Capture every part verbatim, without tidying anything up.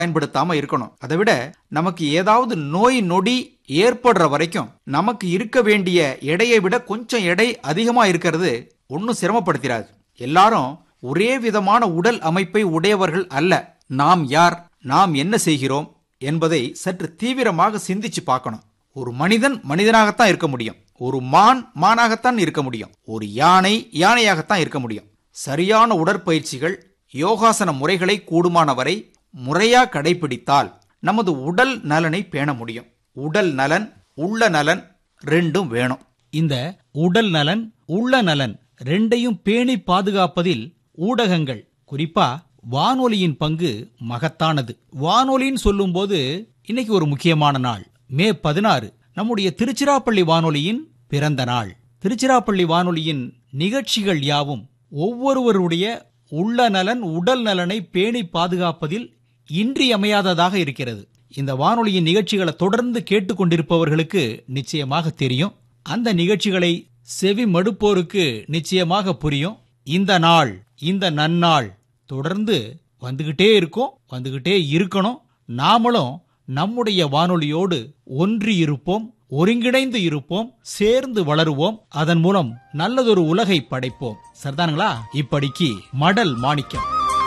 பயன்படுத்தாம இருக்கணும். அதை விட நமக்கு ஏதாவது நோய் நொடி ஏற்படுற வரைக்கும் நமக்கு இருக்க வேண்டிய எடையை விட கொஞ்சம் எடை அதிகமா இருக்கிறது ஒன்னும் சிரமப்படுத்திடாது. எல்லாரும் ஒரே விதமான உடல் அமைப்பை உடையவர்கள் அல்ல. நாம் யார், நாம் என்ன செய்கிறோம் என்பதை சற்று தீவிரமாக சிந்திச்சு பார்க்கணும். ஒரு மனிதன் மனிதனாகத்தான் இருக்க முடியும். ஒரு மான் மானாகத்தான் இருக்க முடியும். ஒரு யானை யானையாகத்தான் இருக்க முடியும். சரியான உடற்பயிற்சிகள், யோகாசன முறைகளை கூடுமானவரை முறையா கடைபிடித்தால் நமது உடல் நலனை பேண முடியும். உடல் நலன், உள்ள நலன் ரெண்டும் வேணும். இந்த உடல் நலன், உள்ள நலன் ரெண்டையும் பேணி பாதுகாப்பதில் ஊடகங்கள், குறிப்பா வானொலியின் பங்கு மகத்தானது. வானொலின்னு சொல்லும் போது இன்னைக்கு ஒரு முக்கியமான நாள், மே பதினாறு, நம்முடைய திருச்சிராப்பள்ளி வானொலியின் பிறந்த நாள். திருச்சிராப்பள்ளி வானொலியின் நிகழ்ச்சிகள் யாவும் ஒவ்வொருவருடைய உள்ள நலன், உடல் நலனை பேணி பாதுகாப்பதில் இன்றியமையாததாக இருக்கிறது. இந்த வானொலியின் நிகழ்ச்சிகளை தொடர்ந்து கேட்டுக்கொண்டிருப்பவர்களுக்கு நிச்சயமாக தெரியும். அந்த நிகழ்ச்சிகளை செவி மடுப்போருக்கு நிச்சயமாக புரியும். இந்த நாள், இந்த நன்னாள் தொடர்ந்து வந்துகிட்டே இருக்கும், வந்துகிட்டே இருக்கணும். நாமளும் நம்முடைய வானொலியோடு ஒன்றி இருப்போம், ஒருங்கிணைந்து இருப்போம், சேர்ந்து வளருவோம். அதன் மூலம் நல்லதொரு உலகை படைப்போம். சரிதானுங்களா? இப்படிக்கு மடல் மாணிக்கம்.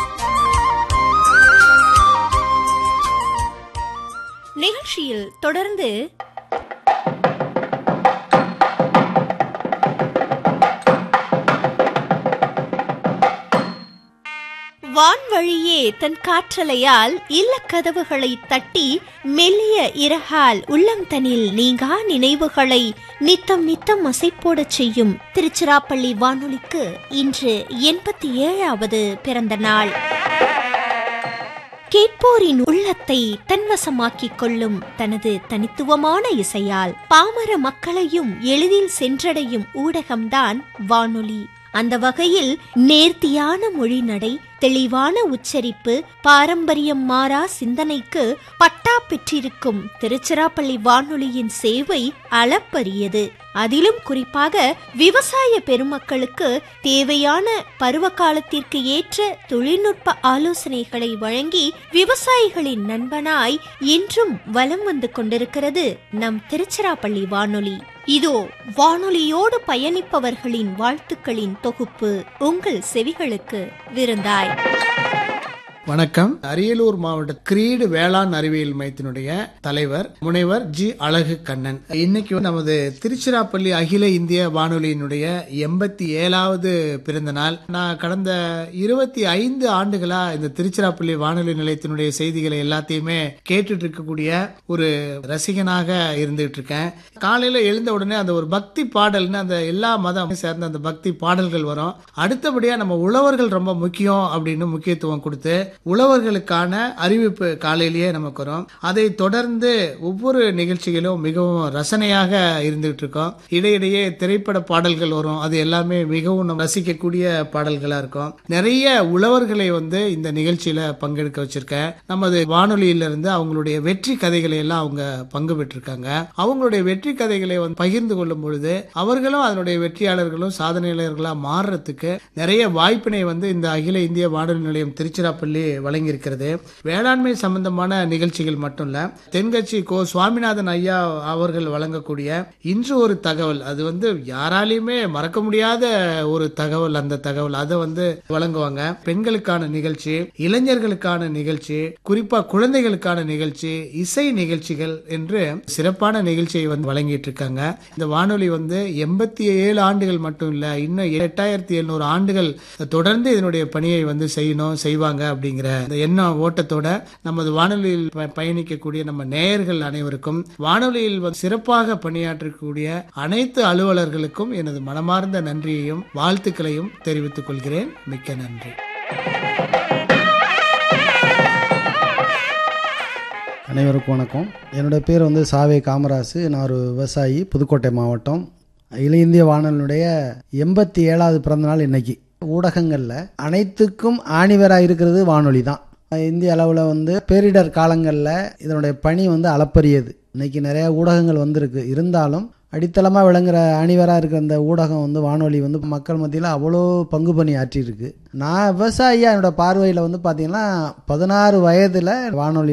நிகழ்ச்சியில் தொடர்ந்து வான்வழியே தன் காற்றலையால் இல்லக்கதவுகளை தட்டி மெல்லிய இரகால் உள்ளம் தனில் நீங்கா நினைவுகளை நித்தம் நித்தம் அசைப்போடச் செய்யும் திருச்சிராப்பள்ளி வானொலிக்கு இன்று எண்பத்தி ஏழாவது பிறந்த நாள். கேட்போரின் உள்ளத்தை தன்வசமாக்கிக் கொள்ளும் தனது தனித்துவமான இசையால் பாமர மக்களையும் எளிதில் சென்றடையும் ஊடகம்தான் வானொலி. அந்த வகையில் நேர்த்தியான மொழிநடை, தெளிவான உச்சரிப்பு, பாரம்பரியம் மாறா சிந்தனைக்கு பட்டா பெற்றிருக்கும் திருச்சிராப்பள்ளி வானொலியின் சேவை அளப்பரியது. அதிலும் குறிப்பாக விவசாய பெருமக்களுக்கு தேவையான பருவ காலத்திற்கு ஏற்ற தொழில்நுட்ப ஆலோசனைகளை வழங்கி விவசாயிகளின் நண்பனாய் இன்றும் வலம் வந்து கொண்டிருக்கிறது நம் திருச்சிராப்பள்ளி வானொலி. இதோ வானொலியோடு பயணிப்பவர்களின் வாழ்த்துக்களின் தொகுப்பு உங்கள் செவிகளுக்கு விருந்தாய். வணக்கம். அரியலூர் மாவட்ட கிரீடு வேளாண் அறிவியல் மையத்தினுடைய தலைவர் முனைவர் ஜி அழகு கண்ணன். இன்னைக்கு நமது திருச்சிராப்பள்ளி அகில இந்திய வானொலியினுடைய எண்பத்தி ஏழாவது பிறந்த நாள். நான் கடந்த இருபத்தி ஐந்து ஆண்டுகளா இந்த திருச்சிராப்பள்ளி வானொலி நிலையத்தினுடைய செய்திகளை எல்லாத்தையுமே கேட்டுட்டு இருக்கக்கூடிய ஒரு ரசிகனாக இருந்துட்டு இருக்கேன். காலையில எழுந்த உடனே அந்த ஒரு பக்தி பாடல்னு அந்த எல்லா மதம் சேர்ந்த அந்த பக்தி பாடல்கள் வரும். அடுத்தபடியா நம்ம உழவர்கள் ரொம்ப முக்கியம் அப்படின்னு முக்கியத்துவம் கொடுத்து உழவர்களுக்கான அறிவிப்பு காலையிலேயே நமக்கு வரும். அதை தொடர்ந்து ஒவ்வொரு நிகழ்ச்சிகளும் மிகவும் ரசனையாக இருந்துகிட்டு இருக்கோம். இடையிடையே திரைப்பட பாடல்கள் வரும். அது எல்லாமே மிகவும் நம்ம ரசிக்கக்கூடிய பாடல்களா இருக்கும். நிறைய உழவர்களை வந்து இந்த நிகழ்ச்சியில பங்கெடுக்க வச்சிருக்கேன். நமது வானொலியிலிருந்து அவங்களுடைய வெற்றி கதைகளை எல்லாம் அவங்க பங்கு பெற்றிருக்காங்க. அவங்களுடைய வெற்றி கதைகளை வந்து பகிர்ந்து கொள்ளும் பொழுது அவர்களும் அதனுடைய வெற்றியாளர்களும் சாதனையாளர்களா மாறுறதுக்கு நிறைய வாய்ப்பினை வந்து இந்த அகில இந்திய வானொலி நிலையம் திருச்சிராப்பள்ளி வழங்கி இருக்கிறது. வேளாண்மை சம்பந்தமான நிகழ்ச்சிகள் மட்டும் இல்ல, தென்கட்சி கோ சுவாமிநாதன் ஐயா அவர்கள் வழங்கக்கூடிய இன்று ஒரு தகவல், அது வந்து யாராலையுமே மறக்க முடியாத ஒரு தகவல். அந்த தகவல் அதை வந்து வழங்குவாங்க. பெண்களுக்கான நிகழ்ச்சி, இளைஞர்களுக்கான நிகழ்ச்சி, குறிப்பா குழந்தைகளுக்கான நிகழ்ச்சி, இசை நிகழ்ச்சிகள் என்று சிறப்பான நிகழ்ச்சியை வந்து வழங்கிட்டு இருக்காங்க. இந்த வானொலி வந்து எண்பத்தி ஏழு ஆண்டுகள் மட்டும் இல்ல, இன்னும் எட்டாயிரத்தி எழுநூறு ஆண்டுகள் தொடர்ந்து இதனுடைய பணியை வந்து செய்யணும் செய்வாங்க அப்படிங்கிற இந்த எண்ண ஓட்டத்தோட நமது வானொலியில் பயணிக்கக்கூடிய நம்ம நேயர்கள் அனைவருக்கும், வானொலியில் சிறப்பாக பணியாற்றக்கூடிய அனைத்து அலுவலர்களுக்கும் எனது மனமார்ந்த நன்றியையும் வாழ்த்துக்களையும் தெரிவித்துக் கொள்கிறேன். மிக்க நன்றி. அனைவருக்கும் வணக்கம். என்னோட பேர் வந்து சாவே காமராசு. நான் ஒரு விவசாயி, புதுக்கோட்டை மாவட்டம். அகில இந்திய வானொலியுடைய எண்பத்தி ஏழாவது பிறந்த நாள் இன்னைக்கு. ஊடகங்களில் அனைத்துக்கும் ஆணிவராக இருக்கிறது வானொலி தான். இந்திய அளவில் வந்து பேரிடர் காலங்களில் இதனுடைய பணி வந்து அளப்பரியது. இன்னைக்கு நிறைய ஊடகங்கள் வந்திருக்கு. இருந்தாலும் அடித்தளமாக விளங்குற அணிவராக இருக்கிற அந்த ஊடகம் வந்து வானொலி வந்து மக்கள் மத்தியில் அவ்வளோ பங்கு பணி ஆற்றியிருக்கு. நான் விவசாயியாக என்னோட பார்வையில் வந்து பார்த்தீங்கன்னா பதினாறு வயதில் வானொலி